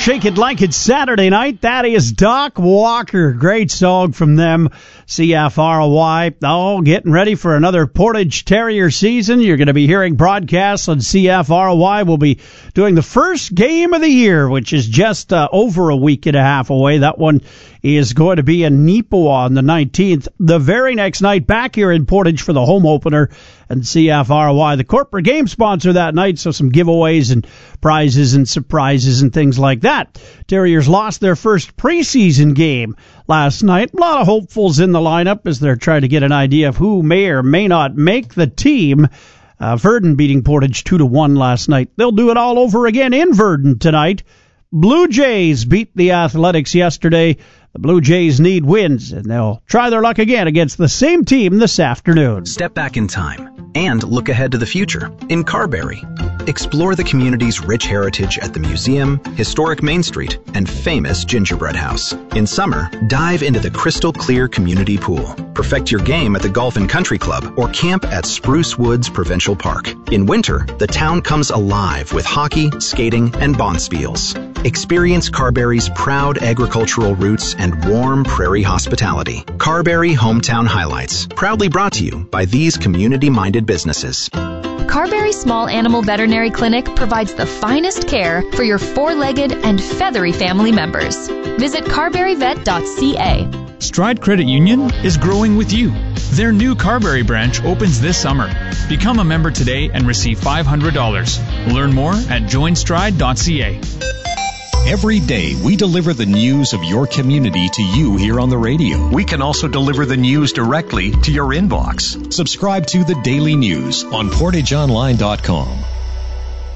Shake It Like It's Saturday Night. That is Doc Walker. Great song from them. CFRY. Oh, getting ready for another Portage Terrier season. You're going to be hearing broadcasts on CFRY. We'll be doing the first game of the year, which is just over a week and a half away. That one is going to be in Neepawa on the 19th. The very next night, back here in Portage for the home opener and CFRY, the corporate game sponsor that night, so some giveaways and prizes and surprises and things like that. Terriers lost their first preseason game last night. A lot of hopefuls in the lineup as they're trying to get an idea of who may or may not make the team. Verdon beating Portage 2-1 last night. They'll do it all over again in Verdon tonight. Blue Jays beat the Athletics yesterday. The Blue Jays need wins, and they'll try their luck again against the same team this afternoon. Step back in time and look ahead to the future in Carberry. Explore the community's rich heritage at the museum, historic Main Street, and famous Gingerbread House. In summer, dive into the crystal clear community pool. Perfect your game at the Golf and Country Club or camp at Spruce Woods Provincial Park. In winter, the town comes alive with hockey, skating, and bonspiels. Experience Carberry's proud agricultural roots and warm prairie hospitality. Carberry Hometown Highlights, proudly brought to you by these community-minded businesses. Carberry Small Animal Veterinary Clinic provides the finest care for your four-legged and feathery family members. Visit carberryvet.ca. Stride Credit Union is growing with you. Their new Carberry branch opens this summer. Become a member today and receive $500. Learn more at joinstride.ca. Every day, we deliver the news of your community to you here on the radio. We can also deliver the news directly to your inbox. Subscribe to the Daily News on PortageOnline.com.